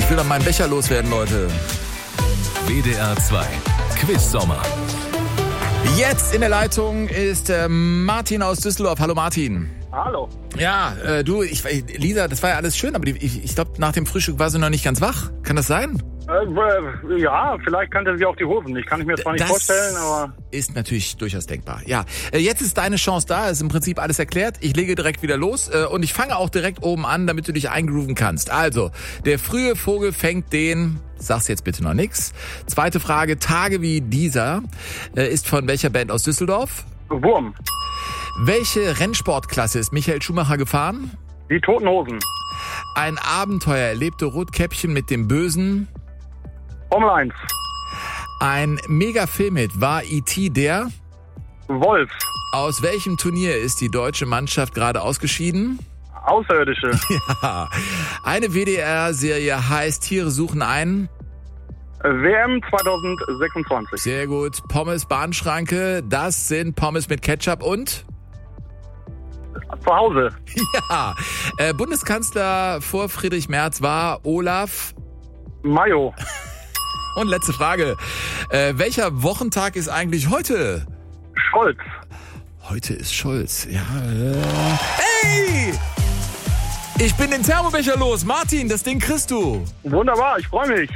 Ich will doch meinen Becher loswerden, Leute. WDR 2 Quiz-Sommer. Jetzt in der Leitung ist Martin aus Düsseldorf. Hallo Martin. Hallo. Ja, Lisa, das war ja alles schön, aber ich glaube, nach dem Frühstück war sie noch nicht ganz wach. Kann das sein? Ja, vielleicht kannte sie auch die Hosen nicht. Kann ich mir zwar nicht vorstellen, aber... Ist natürlich durchaus denkbar. Ja, jetzt ist deine Chance da. Ist im Prinzip alles erklärt. Ich lege direkt wieder los und ich fange auch direkt oben an, damit du dich eingrooven kannst. Also, der frühe Vogel fängt den... Sag's jetzt bitte noch nix. Zweite Frage, Tage wie dieser ist von welcher Band aus Düsseldorf? Wurm. Welche Rennsportklasse ist Michael Schumacher gefahren? Die Toten Hosen. Ein Abenteuer erlebte Rotkäppchen mit dem Bösen. Formel 1. Ein Mega-Filmhit war E.T. der? Wolf. Aus welchem Turnier ist die deutsche Mannschaft gerade ausgeschieden? Außerirdische. Ja. Eine WDR-Serie heißt Tiere suchen einen? WM 2026. Sehr gut. Pommes Bahnschranke, das sind Pommes mit Ketchup und? Zu Hause. Ja. Bundeskanzler vor Friedrich Merz war Olaf? Mayo. Und letzte Frage. Welcher Wochentag ist eigentlich heute? Scholz. Heute ist Scholz. Ja. Hey! Ich bin den Thermobecher los. Martin, das Ding kriegst du. Wunderbar, ich freue mich.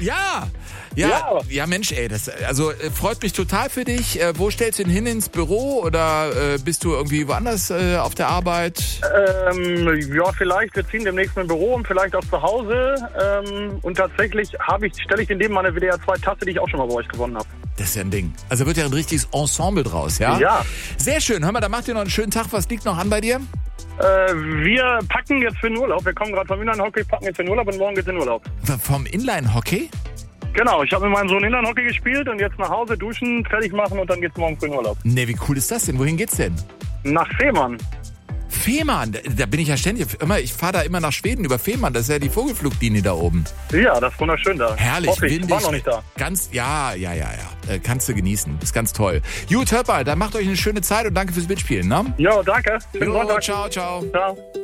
Ja, Mensch, ey, das freut mich total für dich. Wo stellst du ihn hin, ins Büro oder bist du irgendwie woanders auf der Arbeit? Ja, vielleicht. Wir ziehen demnächst ein Büro und vielleicht auch zu Hause. Und tatsächlich stelle ich den neben meine WDR 2 Tasse, die ich auch schon mal bei euch gewonnen habe. Das ist ja ein Ding. Also wird ja ein richtiges Ensemble draus, ja? Ja. Sehr schön. Hör mal, da macht ihr noch einen schönen Tag. Was liegt noch an bei dir? Wir packen jetzt für den Urlaub. Wir kommen gerade vom Inline-Hockey, packen jetzt für den Urlaub und morgen geht's in den Urlaub. Vom Inline-Hockey? Genau, ich habe mit meinem Sohn Inline-Hockey gespielt und jetzt nach Hause duschen, fertig machen und dann geht's morgen für den Urlaub. Nee, wie cool ist das denn? Wohin geht's denn? Nach Fehmarn. Fehmarn, da bin ich ja ständig. Ich fahre da immer nach Schweden über Fehmarn. Das ist ja die Vogelfluglinie da oben. Ja, das ist wunderschön da. Herrlich, windig. Ich war noch nicht da. Ja. Kannst du genießen. Ist ganz toll. Gut, hört mal, dann macht euch eine schöne Zeit und danke fürs Mitspielen, ne? Ja, danke. Schönen Jo, Sonntag. ciao. Ciao.